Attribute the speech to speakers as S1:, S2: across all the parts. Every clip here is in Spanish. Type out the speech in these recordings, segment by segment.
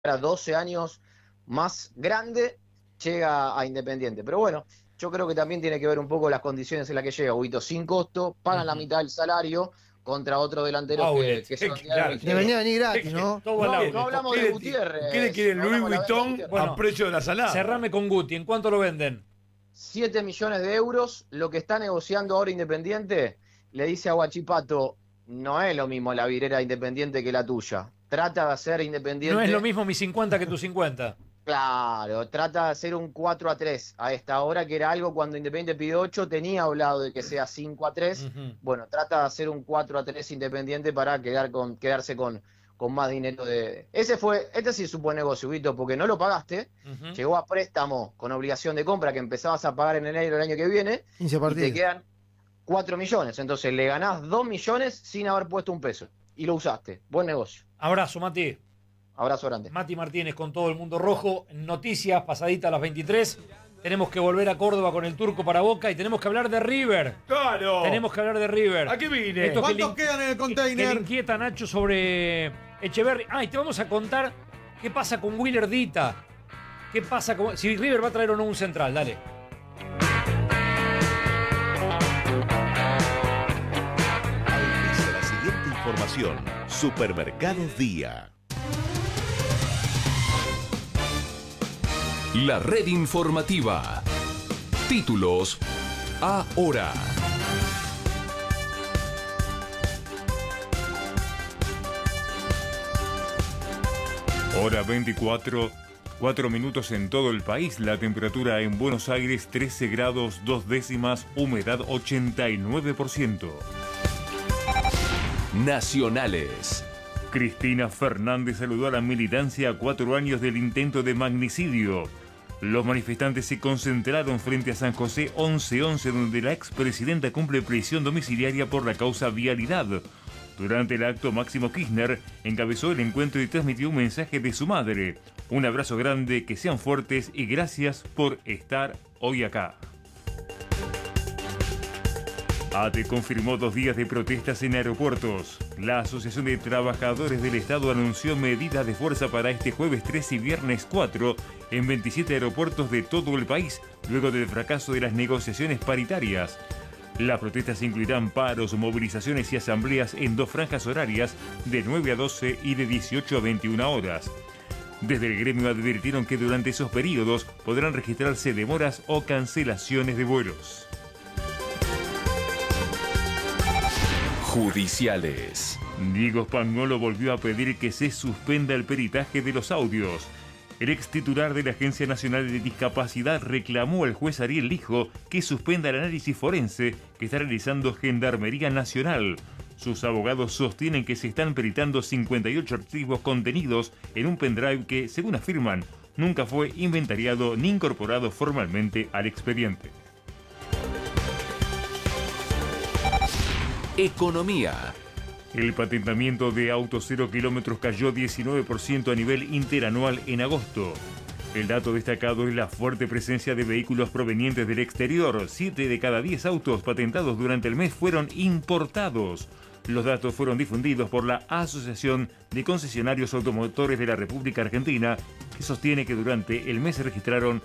S1: a 12 años más grande, llega a Independiente. Pero bueno, yo creo que también tiene que ver un poco las condiciones en las que llega. Huito sin costo, pagan la mitad del salario contra otros delanteros que son
S2: claro,
S3: debería venir gratis, ¿no?
S1: No hablamos de Gutiérrez.
S2: ¿Qué le quiere
S1: no
S2: Louis
S1: hablamos de la venta de
S2: Vuitton
S1: Gutiérrez.
S2: a precio de la salada?
S4: Cerrame con Guti. ¿En cuánto lo venden?
S1: 7 millones de euros. Lo que está negociando ahora Independiente, le dice a Huachipato, no es lo mismo la vidriera Independiente que la tuya. Trata de hacer Independiente...
S4: No es lo mismo mi 50 que tu 50.
S1: Claro, trata de hacer un 4-3 a esta hora, que era algo cuando Independiente pidió 8, tenía hablado de que sea 5-3. Bueno, trata de hacer un 4-3 Independiente para quedarse con más dinero de... Este sí supo negocio, Vito, porque no lo pagaste, llegó a préstamo con obligación de compra que empezabas a pagar en enero del año que viene,
S3: 15
S1: y
S3: partidos.
S1: te quedan 4 millones, entonces le ganás 2 millones sin haber puesto un peso, y lo usaste. Buen negocio.
S4: Abrazo, Mati.
S1: Abrazo grande.
S4: Mati Martínez con todo el mundo rojo. Noticias pasadita a las 23. Tenemos que volver a Córdoba con el Turco para Boca y tenemos que hablar de River.
S2: ¡Claro!
S4: Tenemos que hablar de River.
S2: ¿A qué vine?
S3: ¿Cuántos quedan en el
S4: Que
S3: container?
S4: le inquieta a Nacho sobre Echeverri. Y te vamos a contar qué pasa con Willer Dita. ¿Qué pasa con... si River va a traer o no un central? Dale.
S5: Auspicia la siguiente información. Supermercados Día.
S6: La red informativa. Títulos ahora.
S7: Hora 24, 4 minutos en todo el país. La temperatura en Buenos Aires 13 grados 2 décimas, humedad 89%.
S6: Nacionales.
S7: Cristina Fernández saludó a la militancia a 4 años del intento de magnicidio. Los manifestantes se concentraron frente a San José 1111, donde la expresidenta cumple prisión domiciliaria por la causa vialidad. Durante el acto, Máximo Kirchner encabezó el encuentro y transmitió un mensaje de su madre. Un abrazo grande, que sean fuertes y gracias por estar hoy acá. ATE confirmó 2 días de protestas en aeropuertos. La Asociación de Trabajadores del Estado anunció medidas de fuerza para este jueves 3 y viernes 4 en 27 aeropuertos de todo el país, luego del fracaso de las negociaciones paritarias. Las protestas incluirán paros, movilizaciones y asambleas en 2 franjas horarias de 9 a 12 y de 18 a 21 horas. Desde el gremio advirtieron que durante esos periodos podrán registrarse demoras o cancelaciones de vuelos.
S6: Judiciales.
S7: Diego Spagnolo volvió a pedir que se suspenda el peritaje de los audios. El ex titular de la Agencia Nacional de Discapacidad reclamó al juez Ariel Lijo que suspenda el análisis forense que está realizando Gendarmería Nacional. Sus abogados sostienen que se están peritando 58 archivos contenidos en un pendrive que, según afirman, nunca fue inventariado ni incorporado formalmente al expediente.
S6: Economía.
S7: El patentamiento de autos 0 kilómetros cayó 19% a nivel interanual en agosto. El dato destacado es la fuerte presencia de vehículos provenientes del exterior. 7 de cada 10 autos patentados durante el mes fueron importados. Los datos fueron difundidos por la Asociación de Concesionarios Automotores de la República Argentina, que sostiene que durante el mes se registraron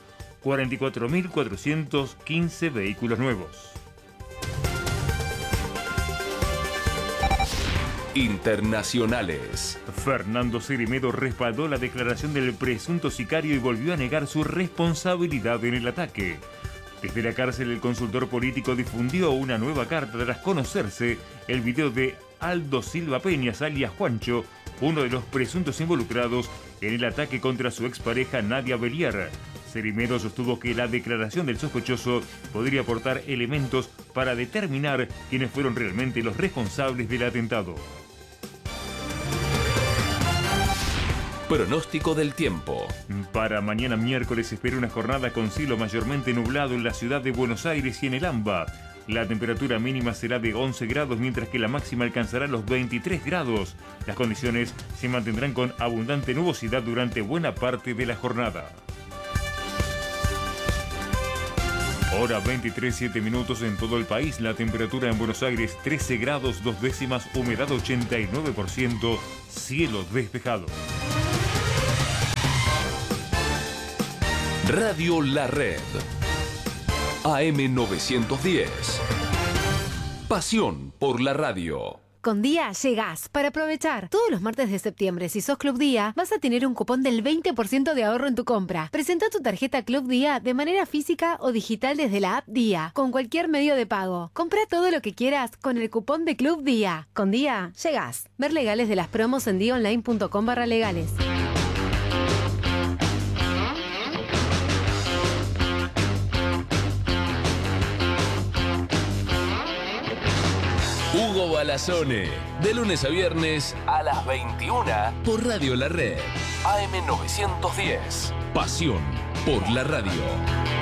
S7: 44.415 vehículos nuevos.
S6: Internacionales.
S7: Fernando Ceremedo respaldó la declaración del presunto sicario y volvió a negar su responsabilidad en el ataque. Desde la cárcel, el consultor político difundió una nueva carta tras conocerse el video de Aldo Silva Peñas, alias Juancho, uno de los presuntos involucrados en el ataque contra su expareja Nadia Beliar. Ceremedo sostuvo que la declaración del sospechoso podría aportar elementos para determinar quiénes fueron realmente los responsables del atentado.
S6: Pronóstico del tiempo.
S7: Para mañana miércoles se espera una jornada con cielo mayormente nublado en la ciudad de Buenos Aires y en el AMBA. La temperatura mínima será de 11 grados, mientras que la máxima alcanzará los 23 grados. Las condiciones se mantendrán con abundante nubosidad durante buena parte de la jornada. Hora 23:07 en todo el país. La temperatura en Buenos Aires 13 grados 2 décimas, humedad 89%, cielo despejado.
S6: Radio La Red. AM910. Pasión por la radio.
S2: Con Día llegás para aprovechar. Todos los martes de septiembre, si sos Club Día, vas a tener un cupón del 20% de ahorro en tu compra. Presenta tu tarjeta Club Día de manera física o digital desde la app Día, con cualquier medio de pago. Compra todo lo que quieras con el cupón de Club Día. Con Día llegás. Ver legales de las promos en diaonline.com/legales.
S6: Hugo Balazone, de lunes a viernes a las 21 por Radio La Red. AM910. Pasión por la radio.